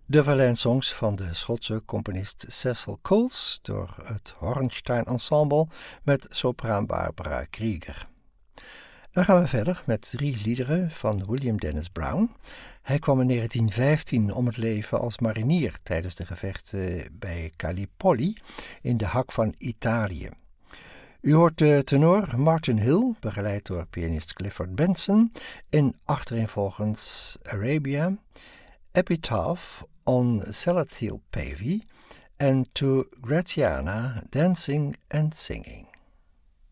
De Verlaine-songs van de Schotse componist Cecil Coles door het Hornstein Ensemble met sopraan Barbara Krieger. Dan gaan we verder met 3 liederen van William Dennis Brown. Hij kwam in 1915 om het leven als marinier tijdens de gevechten bij Gallipoli in de hak van Italië. U hoort de tenor Martin Hill, begeleid door pianist Clifford Benson, in achtereenvolgens Arabia, Epitaph on Salad Hill Pavey en To Gratiana Dancing and Singing.